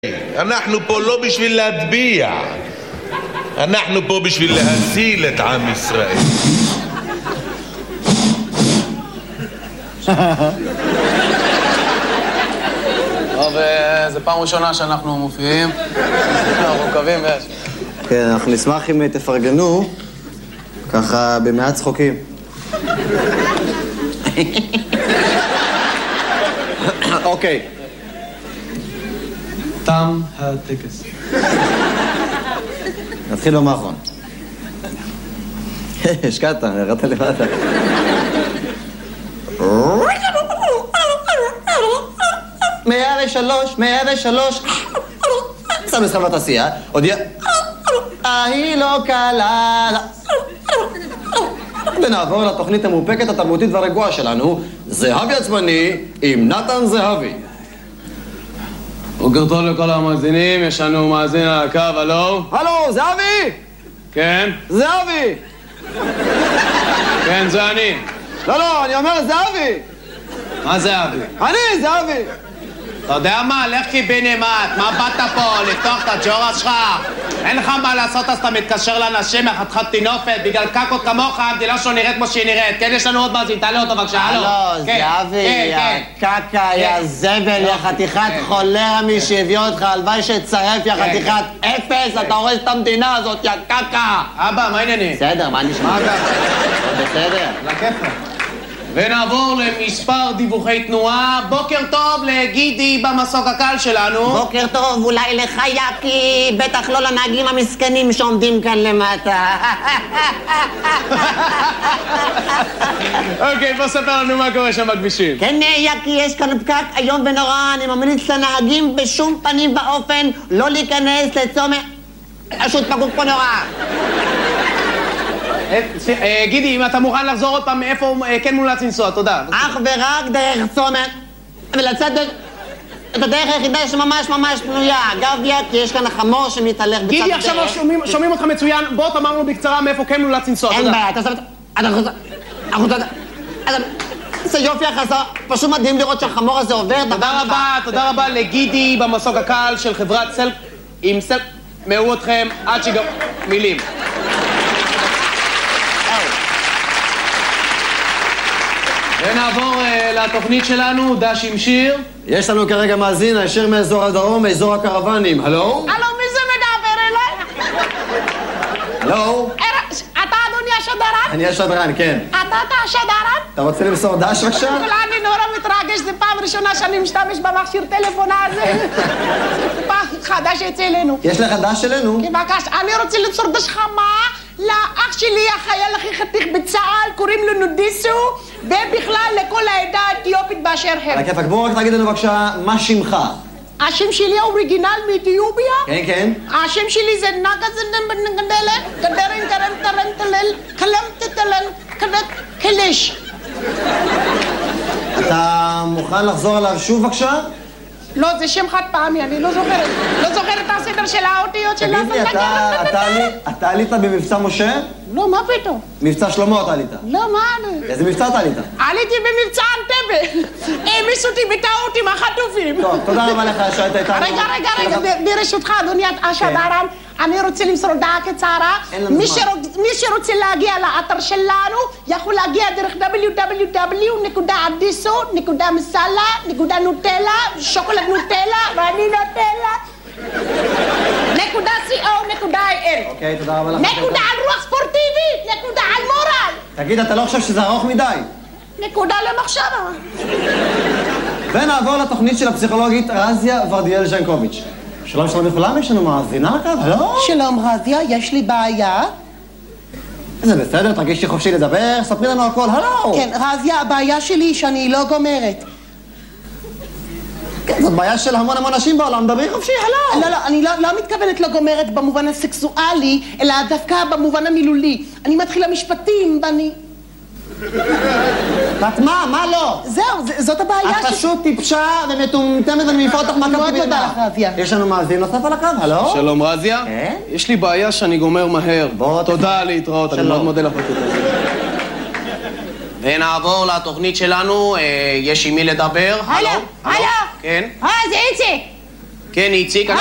אנחנו פה לא בשביל להטביע, אנחנו פה בשביל להציל את עם ישראל. טוב, זה פעם ראשונה שאנחנו מופיעים. אנחנו מקווים ויש. כן, אנחנו נשמח אם תפרגנו, ככה במעט צחוקים. אוקיי. תם הטקס. נתחיל במאחרון. השקעת, ירדת למטה. מאה ושלוש. שם משחק בתעשייה, הודיע. היא לא קלה. ונעבור לתוכנית המאופקת התרבותית והרגועה שלנו, זהבי עצמני עם נתן זהבי. בוקר טוב לכל המאזינים, יש לנו מאזין על הקו, הלו? הלו, זהבי! כן? זהבי! כן, זה אני. לא, אני אומר זהבי! מה זהבי? אני, זהבי! אתה יודע מה? לך קיבינימט, מה באת פה? לפתוח את הג'ורה שלך? אין לך מה לעשות אז אתה מתקשר לאנשים מחתכת תינופת בגלל קקות כמוך, המדינה שלו נראית כמו שהיא נראית. כן, יש לנו עוד מאזין, תעלה אותו בבקשה, הלו? הלו, זהבי, הקקה, יא זבל, יא חתיכת חולרמי שהביא אותך, הלוואי שצרף, יא חתיכת אפס, אתה הורס את המדינה הזאת, יא קקה! אבא, מה העניינים? בסדר, מה נשמע? מה אגב? בסדר. לכיפה. ונעבור למספר דיווחי תנועה. בוקר טוב לגידי במסוק הקל שלנו. בוקר טוב, אולי לך יקי, בטח לא לנהגים המסכנים שעומדים כאן למטה. אוקיי, בוא ספר לנו מה קורה שם בכבישים. כן, יקי, יש כאן פקק איום ונורא, אני ממליץ לנהגים בשום פנים ואופן לא להיכנס לצומת. פשוט פקוק פה נורא. גידי, אם אתה מוכן לחזור עוד פעם מאיפה כן מומלץ לנסוע, תודה. אך ורק דרך צומת, ולצד את הדרך היחידה שממש פנויה. אגב, כי יש כאן החמור שמתהלך בצד הדרך. גידי, עכשיו שומעים אותך מצוין, בוא תאמר לנו בקצרה מאיפה כן מומלץ לנסוע, תודה. אין בעיה, זה יופי החזר, פשוט מדהים לראות שהחמור הזה עובר. תודה רבה לגידי במסוק הקל של חברת סלק, עם סלק, מאו אתכם עד שגם מילים. ונעבור לתוכנית שלנו, דש עם שיר. יש לנו כרגע מאזין, הישר מאזור הדרום, מאזור הקרוונים. הלו? הלו, מי זה מדבר אליי? הלו? אתה אדוני השדרן? אני השדרן, כן. אתה השדרן? אתה רוצה למסור דש בבקשה? אני נורא מתרגש, זו פעם ראשונה שאני משתמש במכשיר טלפון הזה. זה פעם חדש אצלנו. יש לך דש שלנו? בבקשה, אני רוצה למסור דש חמה לאח שלי, החייל הכי חתיך בצה"ל, קוראים לו נודיסו, ובכלל לכל העדה האתיופית באשר הם. על הכיפק, בואו רק תגיד לנו בבקשה, מה שמך? השם שלי האוריגינל מאתיופיה? כן. השם שלי זה גדרן קלש. אתה מוכן לחזור עליו שוב בבקשה? לא, זה שם חד פעמי, אני לא זוכרת את הסדר של האותיות של... תגיד לי, אתה עלית במבצע משה? לא, מה פתאום? מבצע שלמה אתה עלית. לא, מה? איזה מבצע אתה עלית? עליתי במבצע אנטבה. העמיסו אותי בטעות עם החטופים. טוב, תודה רבה לך שהיית איתנו. רגע, ברשותך, אדוני השדרן, אני רוצה למסור הודעה קצרה. מי שרוצה להגיע לאתר שלנו, יכול להגיע דרך www.adiso.מסלה.נוטלה, שוקולד נוטלה, ואני נוטלה. .co.il. אוקיי, תודה רבה לך. נקודה על רוח ספורטיבית, נקודה על מורל. תגיד, אתה לא חושב שזה ארוך מדי? נקודה למחשבה. ונעבור לתוכנית של הפסיכולוגית רזיה ורדיאל ז'נקוביץ'. שלום לכולם, יש לנו מאזינה לקו, הלו? שלום רזיה, יש לי בעיה. זה בסדר, תרגישי חופשי לדבר, ספרי לנו הכל, הלו! כן, רזיה, הבעיה שלי היא שאני לא גומרת. כן, זאת בעיה של המון אנשים בעולם, דברי חופשי, הלו! לא, אני לא מתכוונת לא גומרת במובן הסקסואלי, אלא דווקא במובן המילולי. אני מתחילה משפטים ואני... את מה לא? זהו, זאת הבעיה את פשוט טיפשה ומטומטמת ואני מעיפה אותך מהקו מאוד תודה לך, רזיה. יש לנו מאזין נוסף על הקו, הלו? שלום רזיה. כן? יש לי בעיה שאני גומר מהר. תודה להתראות, אני מאוד מודה לך. ונעבור לתוכנית שלנו, יש עם מי לדבר. הלו? כן? זה איציק. כן, איציק.